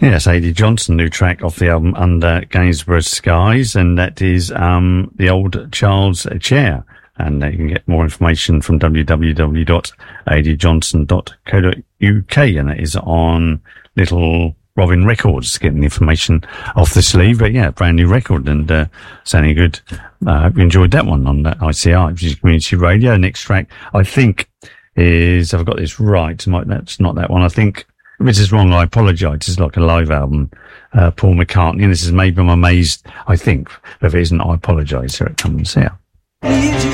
Yes, A.D. Johnson, new track off the album Under Gainsborough Skies, and that is the old Charles Chair. And you can get more information from www.adjohnson.co.uk, and that is on Little Robin Records, getting the information off the sleeve. But yeah, brand new record and sounding good. I hope you enjoyed that one on that ICR, which is Community Radio. Next track, I think, is, have I got this right? That's not that one. I think, if this is wrong, I apologise. It's like a live album, Paul McCartney. And this is Maybe I'm Amazed, I think. But if it isn't, I apologise. Here it comes here.